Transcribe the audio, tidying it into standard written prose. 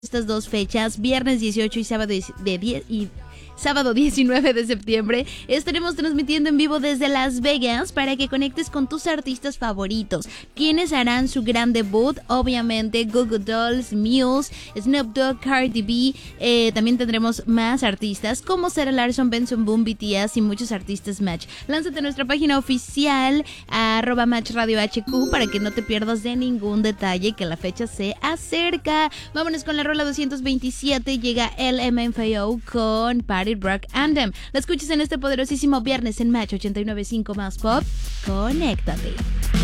estas dos fechas, viernes 18 y sábado 19 de septiembre, estaremos transmitiendo en vivo desde Las Vegas para que conectes con tus artistas favoritos, quienes harán su gran debut. Obviamente Goo Goo Dolls, Muse, Snoop Dogg, Cardi B, también tendremos más artistas como Sarah Larsson, Benson Boone, BTS y muchos artistas Match. Lánzate a nuestra página oficial @MatchRadioHQ para que no te pierdas de ningún detalle, que la fecha se acerca. Vámonos con la rola 227, llega LMFAO con Party Rock Anthem. La escuchas en este poderosísimo viernes en Match 89.5 más Pop. Conéctate.